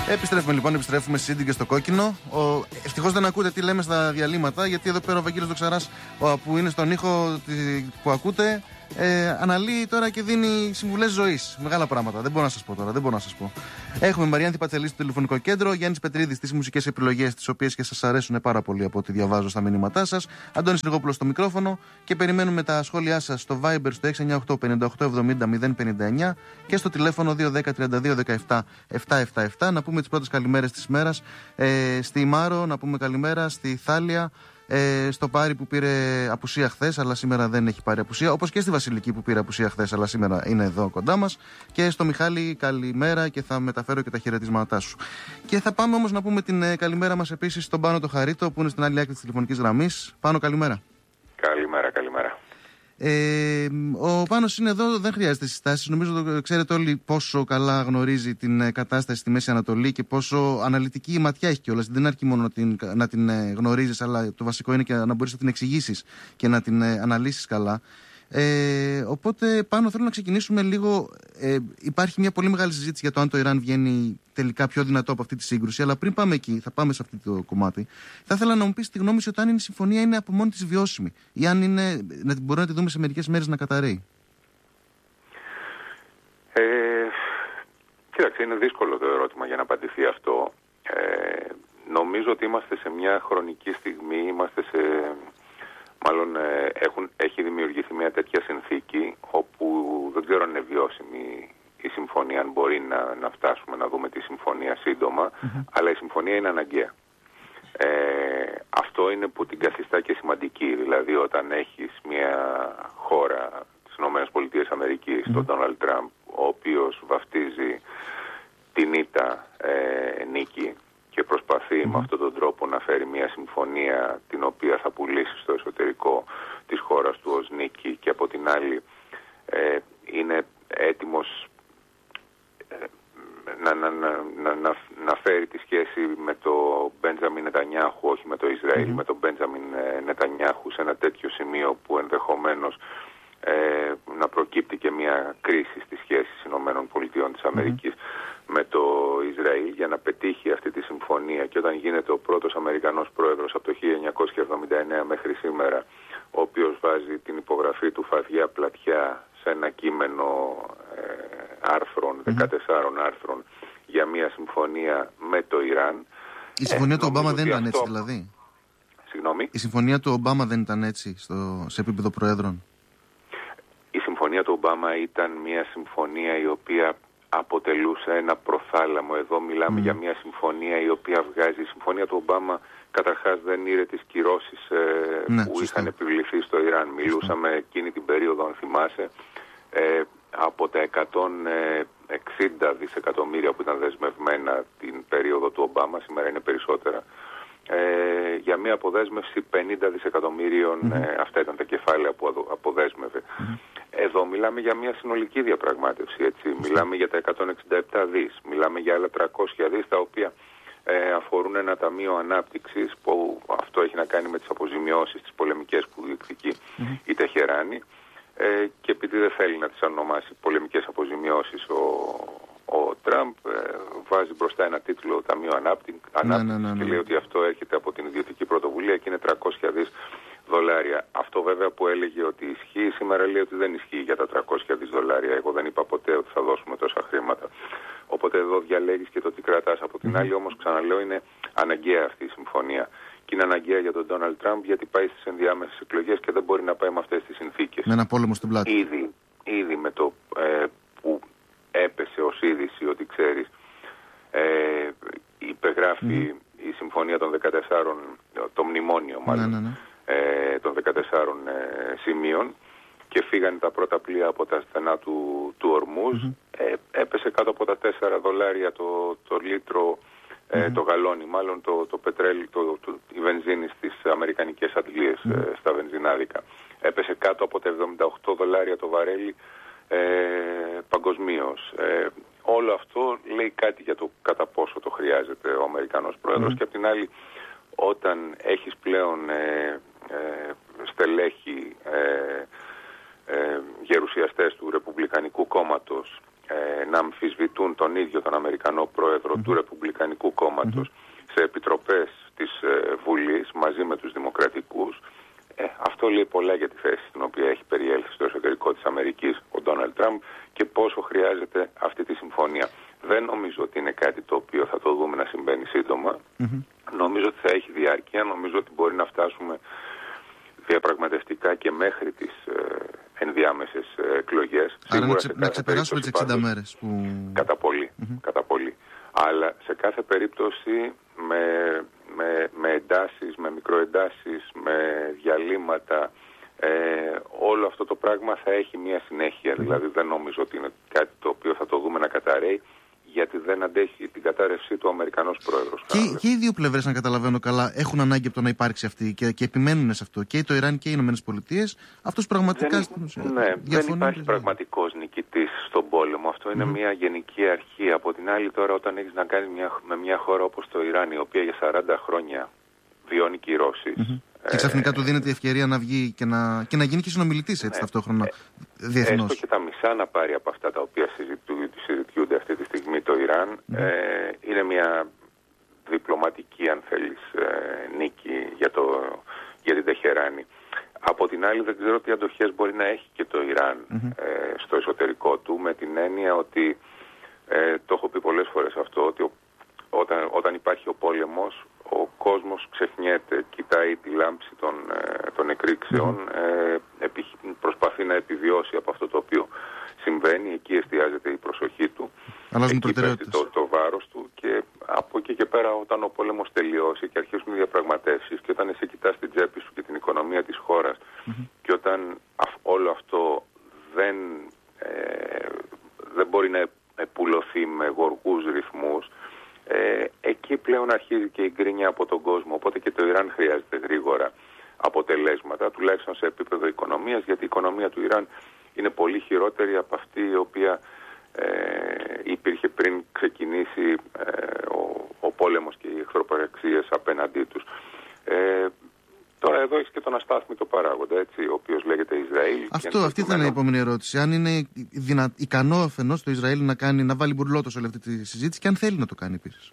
Επιστρέφουμε στη Σίδη και στο Κόκκινο. Ευτυχώς δεν ακούτε τι λέμε στα διαλύματα, γιατί εδώ πέρα ο Βαγγέλης Δοξαράς, που είναι στον ήχο που ακούτε, αναλύει τώρα και δίνει συμβουλές ζωής. Μεγάλα πράγματα. Δεν μπορώ να σας πω τώρα. Έχουμε Μαριάνθη Πατσελή στο τηλεφωνικό κέντρο, Γιάννης Πετρίδης στις μουσικές επιλογές, τις οποίες και σας αρέσουν πάρα πολύ από ό,τι διαβάζω στα μηνύματά σας. Αντώνης Νιγόπουλος στο μικρόφωνο και περιμένουμε τα σχόλιά σας στο Viber στο 698 58 70 059 και στο τηλέφωνο 210 32 17 777. Να πούμε τις πρώτες καλημέρες της μέρας. Στη Μάρο, να πούμε καλημέρα. Στη Θάλια. Στο Πάρη που πήρε απουσία χθες, αλλά σήμερα δεν έχει πάρει απουσία. Όπως και στη Βασιλική που πήρε απουσία χθες, αλλά σήμερα είναι εδώ κοντά μας. Και στο Μιχάλη, καλημέρα και θα μεταφέρω και τα χαιρετίσματά σου. Και θα πάμε όμως να πούμε την καλημέρα μας επίσης στον Πάνο το Χαρίτο, που είναι στην άλλη άκρη της τηλεφωνικής γραμμής. Πάνο, καλημέρα. Καλημέρα. Ο Πάνος είναι εδώ, δεν χρειάζεται συστάσεις. Νομίζω ξέρετε όλοι πόσο καλά γνωρίζει την κατάσταση στη Μέση Ανατολή και πόσο αναλυτική ματιά έχει κιόλας. Δεν αρκεί μόνο να την γνωρίζεις, αλλά το βασικό είναι και να μπορείς να την εξηγήσεις και να την αναλύσεις καλά. Οπότε πάνω θέλω να ξεκινήσουμε λίγο. Υπάρχει μια πολύ μεγάλη συζήτηση για το αν το Ιράν βγαίνει τελικά πιο δυνατό από αυτή τη σύγκρουση, αλλά πριν πάμε εκεί, θα πάμε σε αυτό το κομμάτι. Θα ήθελα να μου πεις τη γνώμη σου όταν η συμφωνία είναι από μόνη της βιώσιμη ή αν μπορούμε να τη δούμε σε μερικές μέρες να καταρρέει. Κοίταξε, είναι δύσκολο το ερώτημα για να απαντηθεί αυτό. Νομίζω ότι είμαστε σε μια χρονική στιγμή, έχει δημιουργηθεί μια τέτοια συνθήκη όπου δεν ξέρω αν είναι βιώσιμη η συμφωνία, αν μπορεί να φτάσουμε να δούμε τη συμφωνία σύντομα, αλλά η συμφωνία είναι αναγκαία. Αυτό είναι που την καθιστά και σημαντική, δηλαδή όταν έχεις μια χώρα, τις ΗΠΑ, τον Ντόναλντ Τραμπ, ο οποίος βαφτίζει την ήττα νίκη και προσπαθεί με αυτόν τον τρόπο να φέρει μια συμφωνία την οποία θα πουλήσει στο εσωτερικό της χώρας του ως νίκη, και από την άλλη είναι έτοιμος να φέρει τη σχέση με το Μπέντζαμιν Νετανιάχου, όχι με το Ισραήλ, με τον Μπέντζαμιν Νετανιάχου σε ένα τέτοιο σημείο που ενδεχομένως να προκύπτει και μια κρίση στις σχέσεις ΗΠΑ με το Ισραήλ, για να πετύχει αυτή τη συμφωνία. Και όταν γίνεται ο πρώτος Αμερικανός πρόεδρος από το 1979 μέχρι σήμερα, ο οποίος βάζει την υπογραφή του φαδιά πλατιά σε ένα κείμενο άρθρων, 14 άρθρων, για μια συμφωνία με το Ιράν. Η συμφωνία του Ομπάμα δεν ήταν έτσι, δηλαδή? Συγγνώμη? Η συμφωνία του Ομπάμα δεν ήταν έτσι σε επίπεδο προέδρων? Η συμφωνία του Ομπάμα ήταν μια συμφωνία η οποία αποτελούσε ένα προθάλαμο. Εδώ μιλάμε για μια συμφωνία η οποία βγάζει. Η συμφωνία του Ομπάμα καταρχάς δεν ήρε τις κυρώσεις που είχαν επιβληθεί στο Ιράν. Μιλούσαμε εκείνη την περίοδο, αν θυμάσαι, από τα 160 δισεκατομμύρια που ήταν δεσμευμένα την περίοδο του Ομπάμα, σήμερα είναι περισσότερα, για μια αποδέσμευση 50 δισεκατομμύριων, αυτά ήταν τα κεφάλαια που αποδέσμευε. Εδώ μιλάμε για μια συνολική διαπραγμάτευση, έτσι. Μιλάμε για τα 167 δις, μιλάμε για άλλα 300 δις, τα οποία αφορούν ένα ταμείο ανάπτυξης, που αυτό έχει να κάνει με τις αποζημιώσεις, τις πολεμικές που διεκδικεί η Τεχεράνη, και επειδή δεν θέλει να τις ονομάσει πολεμικές αποζημιώσεις ο Τραμπ, βάζει μπροστά ένα τίτλο Ταμείο Ανάπτυξης και λέει ότι αυτό έρχεται από την ιδιωτική πρωτοβουλία και είναι 300 δις δολάρια. Αυτό βέβαια που έλεγε ότι ισχύει, σήμερα λέει ότι δεν ισχύει για τα 300 δις δολάρια. Εγώ δεν είπα ποτέ ότι θα δώσουμε τόσα χρήματα. Οπότε εδώ διαλέγεις και το τι κρατάς. Από την άλλη όμως, ξαναλέω, είναι αναγκαία αυτή η συμφωνία. Και είναι αναγκαία για τον Ντόναλντ Τραμπ, γιατί πάει στις ενδιάμεσες εκλογές και δεν μπορεί να πάει με αυτές τις συνθήκες. Με ένα πόλεμο στην πλάτη. Ήδη με το που έπεσε ως είδηση ότι ξέρεις, υπεγράφει η συμφωνία των 14, το μνημόνιο μάλλον, των 14 σημείων, και φύγανε τα πρώτα πλοία από τα στενά του Ορμούζ. Έπεσε κάτω από τα 4 δολάρια το λίτρο, το γαλόνι, μάλλον το πετρέλαιο, η βενζίνη στις αμερικανικές αντλίες, στα βενζινάδικα. Έπεσε κάτω από τα 78 δολάρια το βαρέλι παγκοσμίως. Όλο αυτό λέει κάτι για το κατά πόσο το χρειάζεται ο Αμερικανός πρόεδρος. Και απ' την άλλη, όταν έχεις πλέον στελέχη, γερουσιαστές του Ρεπουμπλικανικού κόμματος να αμφισβητούν τον ίδιο τον Αμερικανό πρόεδρο του Ρεπουμπλικανικού κόμματος σε επιτροπές της Βουλής μαζί με τους Δημοκρατικούς. Αυτό λέει πολλά για τη θέση στην οποία έχει περιέλθει στο εσωτερικό της Αμερικής ο Ντόναλντ Τραμπ και πόσο χρειάζεται αυτή τη συμφωνία. Δεν νομίζω ότι είναι κάτι το οποίο θα το δούμε να συμβαίνει σύντομα. Νομίζω ότι θα έχει διάρκεια, νομίζω ότι μπορεί να φτάσουμε διαπραγματευτικά και μέχρι τις ενδιάμεσες εκλογές. Άρα να ξεπεράσουμε τις 60 μέρες. Κατά πολύ. Αλλά σε κάθε περίπτωση με εντάσεις, με μικροεντάσεις, με διαλύματα, όλο αυτό το πράγμα θα έχει μια συνέχεια. Δηλαδή δεν νομίζω ότι είναι κάτι το οποίο θα το δούμε να καταρρέει, γιατί δεν αντέχει την κατάρρευσή του ο Αμερικανός πρόεδρος. Και οι δύο πλευρές, να καταλαβαίνω καλά, έχουν ανάγκη από το να υπάρξει αυτή και επιμένουν σε αυτό. Και το Ιράν και οι Ηνωμένες Πολιτείες. Αυτός πραγματικά δεν υπάρχει πραγματικός νικητής στον πόλεμο. Αυτό είναι μια γενική αρχή. Από την άλλη, τώρα, όταν έχεις να κάνεις με μια χώρα όπως το Ιράν, η οποία για 40 χρόνια βιώνει κυρώσεις. Και ξαφνικά του δίνεται η ευκαιρία να βγει και να γίνει και συνομιλητής έτσι ταυτόχρονα διεθνώς. Έστω και τα μισά να πάρει από αυτά τα οποία συζητιούνται αυτή τη στιγμή το Ιράν, είναι μια διπλωματική, αν θέλεις, νίκη για την Τεχεράνη. Από την άλλη, δεν ξέρω τι αντοχές μπορεί να έχει και το Ιράν στο εσωτερικό του, με την έννοια ότι, το έχω πει πολλές φορές αυτό, ότι όταν υπάρχει ο πόλεμος, ο κόσμος ξεχνιέται, κοιτάει τη λάμψη των εκρήξεων, προσπαθεί να επιβιώσει από αυτό το οποίο συμβαίνει, εκεί εστιάζεται η προσοχή του, εκεί πέφτει το βάρος του, και από εκεί και πέρα, όταν ο πόλεμος τελειώσει και αρχίσουν οι διαπραγματεύσεις και όταν εσύ κοιτάς την τσέπη σου και την οικονομία της χώρας και όταν όλο αυτό δεν μπορεί να επουλωθεί με γοργούς ρυθμούς, εκεί πλέον αρχίζει και η γκρίνια από τον κόσμο. Οπότε και το Ιράν χρειάζεται γρήγορα αποτελέσματα, τουλάχιστον σε επίπεδο οικονομίας, γιατί η οικονομία του Ιράν είναι πολύ χειρότερη από αυτή η οποία υπήρχε πριν ξεκινήσει ο πόλεμος και οι εχθροπραξίες απέναντί τους. Τώρα εδώ έχεις και τον αστάθμητο παράγοντα, έτσι, ο οποίος λέγεται Ισραήλ. Αυτή ήταν η επόμενη ερώτηση. Αν είναι ικανό αφενός το Ισραήλ να βάλει μπουρλότο σε όλη αυτή τη συζήτηση και αν θέλει να το κάνει επίσης.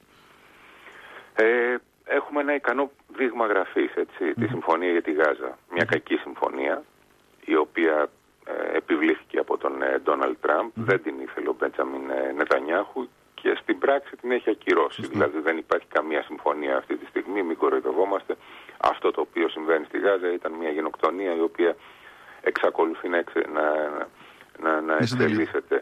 Έχουμε ένα ικανό δείγμα γραφής, τη συμφωνία για τη Γάζα. Μια κακή συμφωνία, η οποία επιβλήθηκε από τον Ντόναλντ Τραμπ, δεν την ήθελε ο Μπέντζαμιν Νετανιάχου και στην πράξη την έχει ακυρώσει. Δηλαδή δεν υπάρχει καμία συμφωνία αυτή τη στιγμή, μην κοροϊδευόμαστε. Αυτό το οποίο συμβαίνει στη Γάζα ήταν μια γενοκτονία η οποία εξακολουθεί να εξελίσσεται.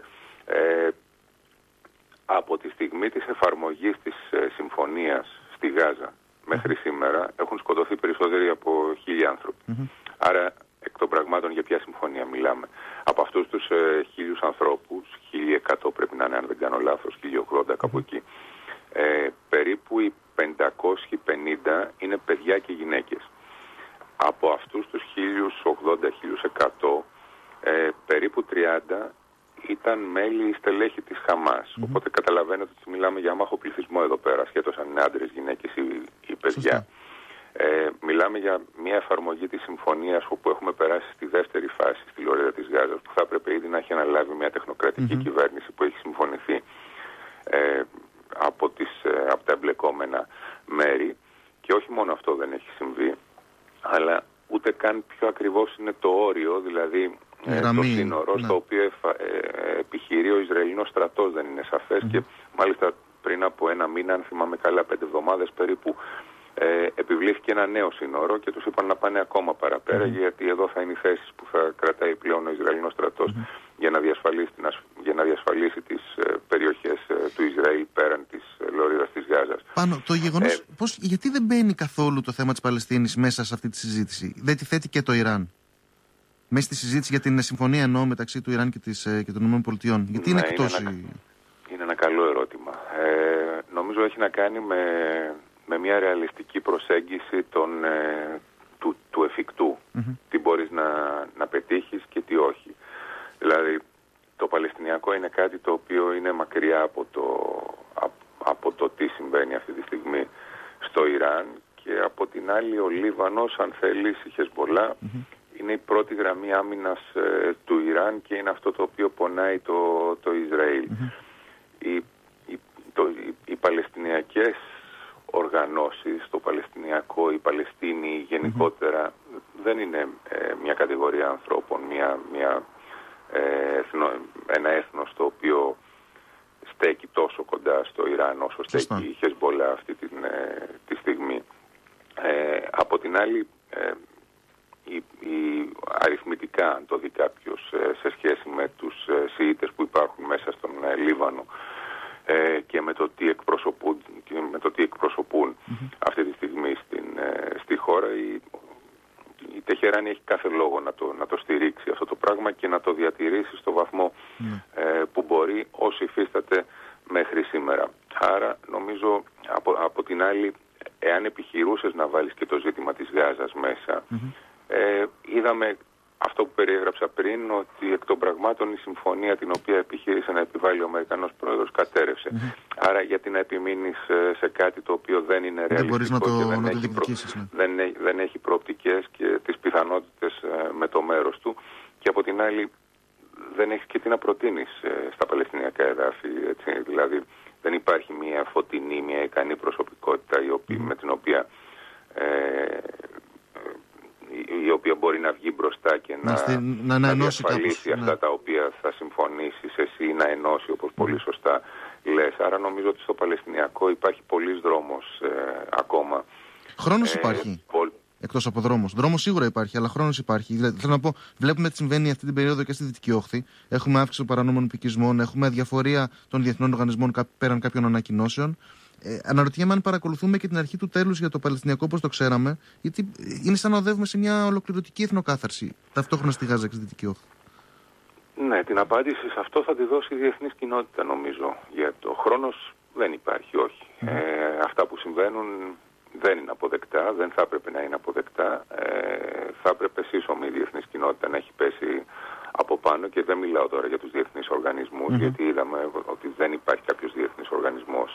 Από τη στιγμή της εφαρμογής της συμφωνίας στη Γάζα μέχρι σήμερα έχουν σκοτωθεί περισσότεροι από 1.000 άνθρωποι. Άρα εκ των πραγμάτων για ποια συμφωνία μιλάμε? Από αυτούς τους 1.000 ανθρώπους, 1.100 πρέπει να είναι, αν δεν κάνω λάθος, 1.080 κάπου εκεί, περίπου οι 550 είναι παιδιά και γυναίκες. Από αυτούς τους 1.080-1.100 περίπου 30 ήταν μέλη στελέχη της Χαμάς. Οπότε καταλαβαίνετε ότι μιλάμε για άμαχο πληθυσμό εδώ πέρα, ασχέτως αν είναι άντρες, γυναίκες ή παιδιά. Μιλάμε για μια εφαρμογή της συμφωνίας όπου έχουμε περάσει στη δεύτερη φάση στη λωρίδα της Γάζας, που θα έπρεπε ήδη να έχει αναλάβει μια τεχνοκρατική κυβέρνηση που έχει συμφωνηθεί από τα εμπλεκόμενα μέρη. Και όχι μόνο αυτό δεν έχει συμβεί, αλλά ούτε καν ποιο ακριβώς είναι το όριο, δηλαδή το σύνορο στο οποίο επιχειρεί ο Ισραηλινός στρατός δεν είναι σαφές και μάλιστα πριν από ένα μήνα, αν θυμάμαι καλά, 5 εβδομάδες περίπου, επιβλήθηκε ένα νέο σύνορο και τους είπαν να πάνε ακόμα παραπέρα, γιατί εδώ θα είναι οι θέσεις που θα κρατάει πλέον ο Ισραηλινός στρατός για να διασφαλίσει τις περιοχές του Ισραήλ πέραν της λωρίδας της Γάζας. Πάνω, το γεγονός γιατί δεν μπαίνει καθόλου το θέμα της Παλαιστίνης μέσα σε αυτή τη συζήτηση? Δεν τη θέτει και το Ιράν μέσα στη συζήτηση για την συμφωνία μεταξύ του Ιράν και των ΗΠΑ? Γιατί είναι εκτός? Είναι ένα καλό ερώτημα. Νομίζω έχει να κάνει με μια ρεαλιστική προσέγγιση του εφικτού. Τι μπορείς να πετύχεις και τι όχι. Δηλαδή, το Παλαιστινιακό είναι κάτι το οποίο είναι μακριά από το τι συμβαίνει αυτή τη στιγμή στο Ιράν, και από την άλλη ο Λίβανος, αν θέλεις, η Χεσμπολά, είναι η πρώτη γραμμή άμυνας του Ιράν και είναι αυτό το οποίο πονάει το Ισραήλ. Οι παλαιστινιακές οργανώσεις, το Παλαιστινιακό, η Παλαιστίνη γενικότερα δεν είναι μια κατηγορία ανθρώπων, ένα έθνος το οποίο στέκει τόσο κοντά στο Ιράν όσο στέκει η Χεσμπολά αυτή τη στιγμή. Από την άλλη, αριθμητικά, αν το δει κάποιος, σε σχέση με τους Σιήτες που υπάρχουν μέσα στον Λίβανο και με το τι εκπροσωπούν αυτή τη στιγμή στη χώρα, η Τεχεράνη έχει κάθε λόγο να το στηρίξει αυτό το πράγμα και να το διατηρήσει στο βαθμό που μπορεί, όσο υφίσταται μέχρι σήμερα. Άρα νομίζω από την άλλη, εάν επιχειρούσες να βάλεις και το ζήτημα της Γάζας μέσα, είδαμε αυτό που περιέγραψα πριν, ότι εκ των πραγμάτων η συμφωνία την οποία επιχείρησε να επιβάλλει ο Αμερικανός Πρόεδρος κατέρευσε. Άρα γιατί να επιμείνεις σε κάτι το οποίο δεν είναι ρεαλιστικό και δεν έχει προοπτικές και τις πιθανότητες με το μέρος του, και από την άλλη δεν έχει και τι να προτείνεις στα Παλαιστινιακά εδάφη, έτσι. Δηλαδή δεν υπάρχει μια φωτεινή, μια ικανή προσωπικότητα με την οποία η οποία μπορεί να βγει μπροστά και να διασφαλίσει αυτά τα οποία θα συμφωνήσεις εσύ, να ενώσει, όπως πολύ σωστά λες. Άρα νομίζω ότι στο Παλαιστινιακό υπάρχει πολλής δρόμος ακόμα. Χρόνος υπάρχει. Εκτός από δρόμος. Δρόμος σίγουρα υπάρχει, αλλά χρόνος υπάρχει. Δηλαδή, θέλω να πω, βλέπουμε τι συμβαίνει αυτή την περίοδο και στη Δυτική Όχθη. Έχουμε αύξηση των παρανόμων οικισμών, έχουμε αδιαφορία των διεθνών οργανισμών πέραν κάποιων ανακοινώσεων. Αναρωτιέμαι αν παρακολουθούμε και την αρχή του τέλους για το Παλαιστινιακό όπως το ξέραμε, γιατί είναι σαν να οδεύουμε σε μια ολοκληρωτική εθνοκάθαρση ταυτόχρονα στη Γάζα και στη Δυτική Όχθη. Ναι, την απάντηση σε αυτό θα τη δώσει η διεθνής κοινότητα, νομίζω. Για το χρόνος δεν υπάρχει, όχι. Αυτά που συμβαίνουν δεν είναι αποδεκτά, δεν θα έπρεπε να είναι αποδεκτά. Θα έπρεπε σύσσωμη η διεθνής κοινότητα να έχει πέσει από πάνω, και δεν μιλάω τώρα για τους διεθνείς οργανισμούς, γιατί είδαμε ότι δεν υπάρχει κάποιος διεθνής οργανισμός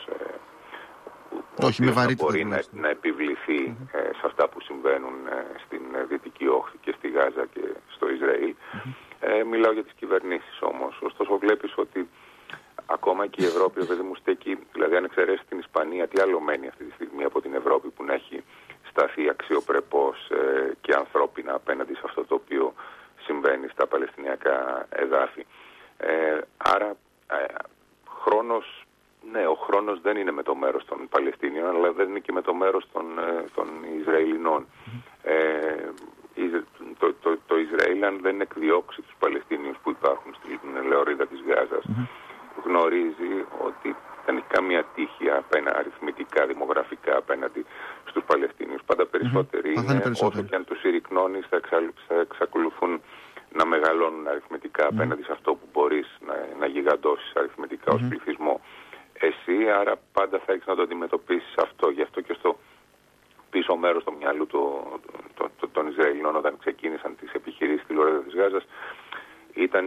που μπορεί να επιβληθεί σε αυτά που συμβαίνουν στην Δυτική Όχθη και στη Γάζα και στο Ισραήλ. Μιλάω για τις κυβερνήσεις όμως. Ωστόσο βλέπεις ότι ακόμα και η Ευρώπη, παιδί μου, στέκει, δηλαδή αν εξαιρέσει την Ισπανία, τι άλλο μένει αυτή τη στιγμή από την Ευρώπη που να έχει σταθεί αξιοπρεπώς και ανθρώπινα απέναντι σε αυτό το οποίο συμβαίνει στα Παλαιστινιακά εδάφη. Άρα χρόνος, ναι, ο χρόνος δεν είναι με το μέρος των Παλαιστίνιων, αλλά δεν είναι και με το μέρος των Ισραηλινών. Το Ισραήλ, αν δεν εκδιώξει τους Παλαιστίνιους που υπάρχουν στην λεωρίδα της Γάζας, γνωρίζει ότι δεν έχει καμία τύχη αριθμητικά, δημογραφικά απέναντι στους Παλαιστίνιους. Πάντα περισσότεροι είναι, όσο και αν τους συρρυκνώνεις, θα εξακολουθούν να μεγαλώνουν αριθμητικά απέναντι σε αυτό που μπορείς να γιγαντώσεις αριθμητικά ως πληθυσμό. Εσύ, άρα πάντα θα έχεις να το αντιμετωπίσεις αυτό. Γι' αυτό και στο πίσω μέρος του μυαλού των Ισραηλινών, όταν ξεκίνησαν τις επιχειρήσεις στη λωρίδα της Γάζας, ήταν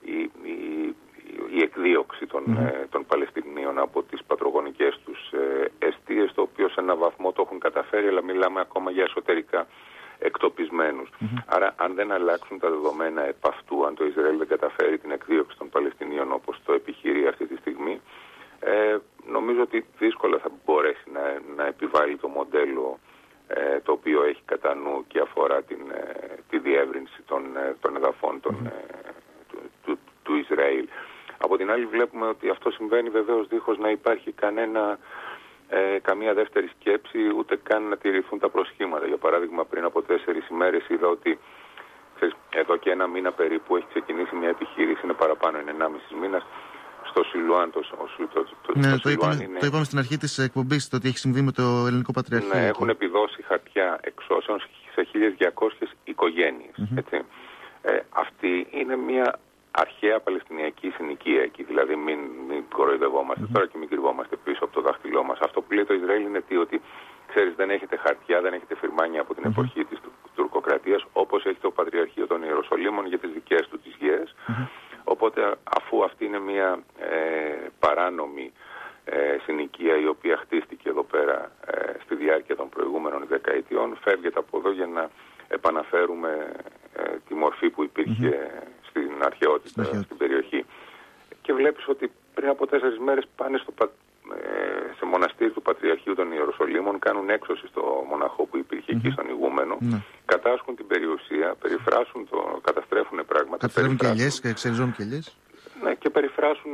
η εκδίωξη των Παλαιστινίων από τις πατρογονικές τους εστίες, το οποίο σε έναν βαθμό το έχουν καταφέρει, αλλά μιλάμε ακόμα για εσωτερικά εκτοπισμένους. Άρα αν δεν αλλάξουν τα δεδομένα επ' αυτού, αν το Ισραήλ δεν καταφέρει την εκδίωξη των Παλαιστινίων όπως το επιχειρεί αυτή τη στιγμή, νομίζω ότι δύσκολα θα μπορέσει να επιβάλλει το μοντέλο το οποίο έχει κατά νου και αφορά τη διεύρυνση των εδαφών του Ισραήλ. Από την άλλη βλέπουμε ότι αυτό συμβαίνει βεβαίως δίχως να υπάρχει καμία δεύτερη σκέψη, ούτε καν να τηρηθούν τα προσχήματα. Για παράδειγμα, πριν από 4 ημέρες είδα ότι εδώ και 1 μήνα περίπου έχει ξεκινήσει μια επιχείρηση, είναι παραπάνω, είναι 1,5 μήνας, στο Σιλουάν. Το είπαμε στην αρχή της εκπομπής, το ότι έχει συμβεί με το Ελληνικό Πατριαρχείο. Ναι, έχουν επιδώσει χαρτιά εξώσεων σε 1.200 οικογένειες. Αυτή είναι μια αρχαία παλαιστινιακή συνοικία εκεί, δηλαδή μην κοροϊδευόμαστε τώρα και μην κρυβόμαστε πίσω από το δάχτυλό μας. Αυτό που λέει το Ισραήλ είναι ότι, ξέρεις, δεν έχετε χαρτιά, δεν έχετε φυρμάνια από την εποχή της τουρκοκρατίας, όπως έχει το Πατριαρχείο των Ιεροσολύμων για τις δικές του τις γέες. Οπότε, αφού αυτή είναι μια παράνομη συνοικία η οποία χτίστηκε εδώ πέρα στη διάρκεια των προηγούμενων δεκαετιών, φεύγεται από εδώ για να επαναφέρουμε μορφή που υπήρχε στην αρχαιότητα, στην περιοχή. Και βλέπεις ότι πριν από 4 μέρες πάνε σε μοναστήρι του Πατριαρχείου των Ιεροσολύμων, κάνουν έξωση στο μοναχό που υπήρχε εκεί στον ηγούμενο, κατάσχουν την περιουσία, περιφράσουν καταστρέφουν πράγματα. Καταστρέφουν και ελιές, εξελιζόμουν και ελιές. Ναι, και περιφράσουν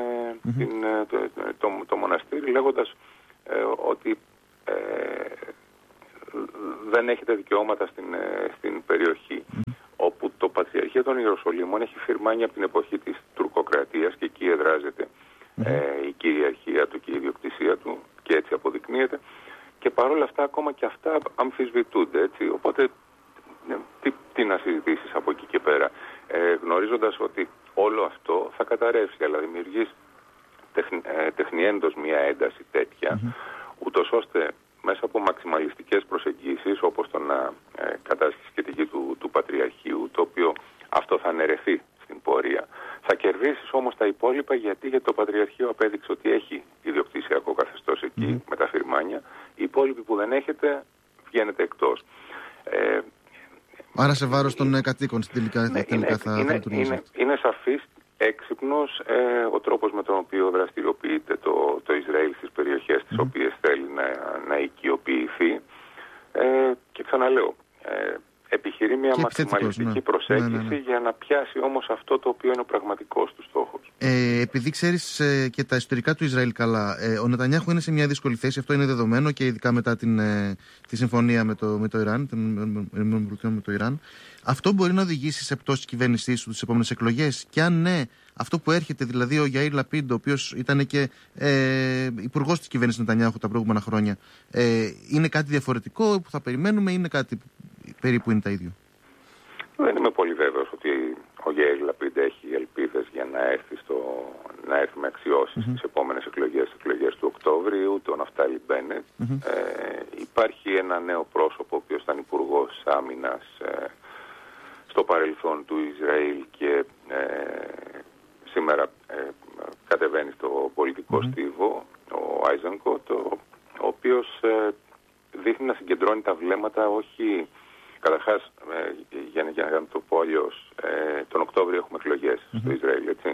το μοναστήρι λέγοντας ότι δεν έχετε δικαιώματα στην περιοχή. Όπου το Πατριαρχείο των Ιεροσολύμων έχει φυρμάνει από την εποχή της τουρκοκρατίας και εκεί εδράζεται η κυριαρχία του και η ιδιοκτησία του και έτσι αποδεικνύεται, και παρόλα αυτά ακόμα και αυτά αμφισβητούνται, έτσι. Οπότε τι να συζητήσεις από εκεί και πέρα, γνωρίζοντας ότι όλο αυτό θα καταρρεύσει, αλλά δημιουργείς τεχνιέντος μια ένταση τέτοια, ούτως ώστε μέσα από μαξιμαλιστικές προσεγγίσεις, όπως το να κατάσχεις και τη γη του Πατριαρχείου, το οποίο αυτό θα αναιρεθεί στην πορεία. Θα κερδίσεις όμως τα υπόλοιπα, γιατί το Πατριαρχείο απέδειξε ότι έχει ιδιοκτησιακό καθεστώς εκεί, με τα φυρμάνια. Οι υπόλοιποι που δεν έχετε, βγαίνετε εκτός. Άρα σε βάρος των κατοίκων τελικά θα λειτουργήσει. Είναι σαφής, έξυπνος ο τρόπος με τον οποίο δραστηριοποιείται το Ισραήλ στις περιοχές τις οποίες θέλει να οικειοποιηθεί, και ξαναλέω, επιχειρεί μια μαξιμαλιστική προσέγγιση για να πιάσει όμως αυτό το οποίο είναι ο πραγματικός του στόχος. Επειδή ξέρεις και τα ιστορικά του Ισραήλ καλά, ο Νετανιάχου είναι σε μια δύσκολη θέση, αυτό είναι δεδομένο, και ειδικά μετά τη συμφωνία με το Ιράν, με το Ιράν. Αυτό μπορεί να οδηγήσει σε πτώση της κυβέρνησής του τις επόμενες εκλογές, και αν ναι, αυτό που έρχεται, δηλαδή ο Γιαΐρ Λαπίντ, ο οποίος ήταν και υπουργός της κυβέρνησης Νετανιάχου τα προηγούμενα χρόνια, είναι κάτι διαφορετικό που θα περιμένουμε, είναι κάτι περίπου είναι τα ίδια? Δεν είμαι πολύ βέβαιος ότι ο Γιαΐρ Λαπίντ έχει ελπίδες για να έρθει με αξιώσεις στις επόμενες εκλογές του Οκτώβριου, τον Ναφτάλι Μπένετ. Υπάρχει ένα νέο πρόσωπο, ο οποίος ήταν υπουργός άμυνας στο παρελθόν του Ισραήλ και σήμερα κατεβαίνει στο πολιτικό στίβο, ο Άιζενκοτ, ο οποίος δείχνει να συγκεντρώνει τα βλέμματα, όχι... Καταρχάς, για να το πω αλλιώς, τον Οκτώβριο έχουμε εκλογές στο Ισραήλ, έτσι.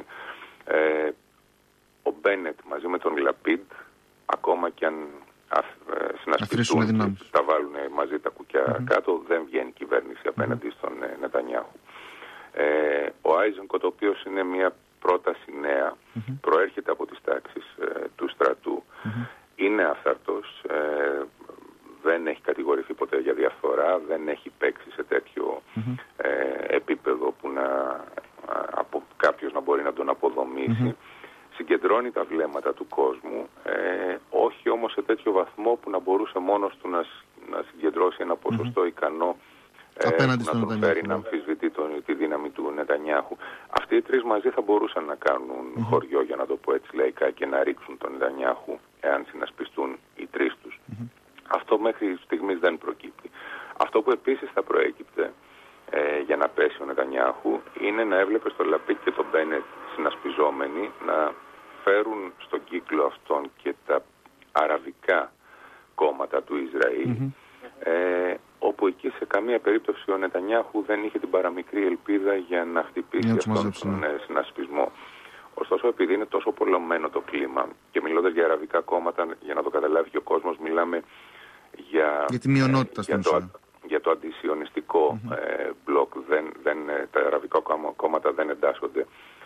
Ο Μπένετ μαζί με τον Λαπίντ, ακόμα και αν συνασπιστούν, τα βάλουν μαζί τα κουκιά κάτω, δεν βγαίνει κυβέρνηση απέναντι στον Νετανιάχου. Ο Άιζενκοτ, ο οποίος είναι μια πρόταση νέα, προέρχεται από τις τάξεις του στρατού, είναι αυθαρτός, δεν έχει κατηγορηθεί ποτέ για διαφθορά, δεν έχει παίξει σε τέτοιο επίπεδο που από κάποιος να μπορεί να τον αποδομήσει. Συγκεντρώνει τα βλέμματα του κόσμου, όχι όμως σε τέτοιο βαθμό που να μπορούσε μόνος του να συγκεντρώσει ένα ποσοστό ικανό να τον φέρει να αμφισβητεί τη δύναμη του Νετανιάχου. Αυτοί οι τρεις μαζί θα μπορούσαν να κάνουν χωριό, για να το πω έτσι λαϊκά, και να ρίξουν τον Νετανιάχου εάν συνασπιστούν οι τρεις τους. Αυτό μέχρι στιγμής δεν προκύπτει. Αυτό που επίσης θα προέκυπτε για να πέσει ο Νετανιάχου είναι να έβλεπε στο Λαπίτ και τον Μπένετ συνασπιζόμενοι να φέρουν στον κύκλο αυτόν και τα αραβικά κόμματα του Ισραήλ, όπου εκεί σε καμία περίπτωση ο Νετανιάχου δεν είχε την παραμικρή ελπίδα για να χτυπήσει αυτόν τον συνασπισμό. Ωστόσο, επειδή είναι τόσο πολλωμένο το κλίμα, και μιλώντας για αραβικά κόμματα, για να το καταλάβει και ο κόσμος, μιλάμε για τη μειονότητα για το αντισιωνιστικό μπλοκ. Τα αραβικά κόμματα δεν εντάσσονται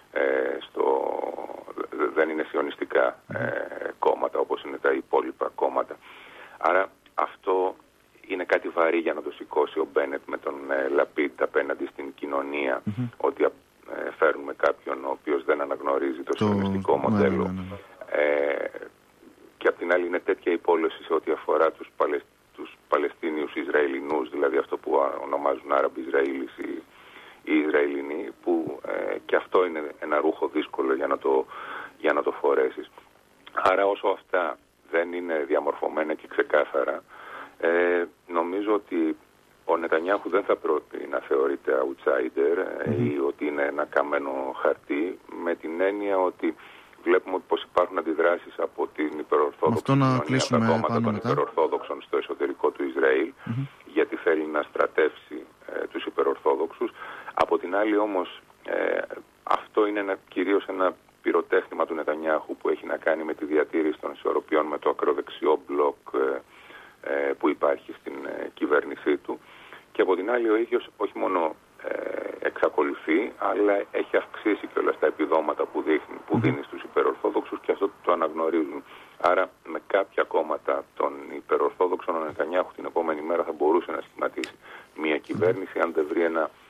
δεν είναι σιωνιστικά κόμματα όπως είναι τα υπόλοιπα κόμματα. Άρα αυτό είναι κάτι βαρύ για να το σηκώσει ο Μπένετ με τον Λαπίντ απέναντι στην κοινωνία, ότι φέρνουμε κάποιον ο οποίος δεν αναγνωρίζει το σιωνιστικό μοντέλο. Και απ' την άλλη είναι τέτοια υπόλοιψη σε ό,τι αφορά τους Παλαιστίνιους Ισραηλινούς, δηλαδή αυτό που ονομάζουν Άραβοι Ισραήλις οι Ισραηλινοί, που και αυτό είναι ένα ρούχο δύσκολο για να το φορέσεις. Άρα όσο αυτά δεν είναι διαμορφωμένα και ξεκάθαρα, νομίζω ότι ο Νετανιάχου δεν θα πρέπει να θεωρείται outsider ή ότι είναι ένα καμένο χαρτί, με την έννοια ότι βλέπουμε πως υπάρχουν αντιδράσεις από την υπερορθόδοξη κοινωνία, τα κόμματα των υπερορθόδοξων στο εσωτερικό του Ισραήλ, γιατί θέλει να στρατεύσει τους υπερορθόδοξους, την άλλη όμως αυτό είναι κυρίως ένα πυροτέχνημα του Νετανιάχου που έχει να κάνει με τη διατήρηση των ισορροπιών με το ακροδεξιό μπλοκ που υπάρχει στην κυβέρνησή του. Και από την άλλη ο ίδιος όχι μόνο εξακολουθεί, αλλά έχει αυξήσει και όλα τα επιδόματα που δίνει στους υπερορθόδοξους και αυτό το αναγνωρίζουν. Άρα με κάποια κόμματα των υπερορθόδοξων ο Νετανιάχου την επόμενη μέρα θα μπορούσε να σχηματίσει μια κυβέρνηση αν δεν βρει ένα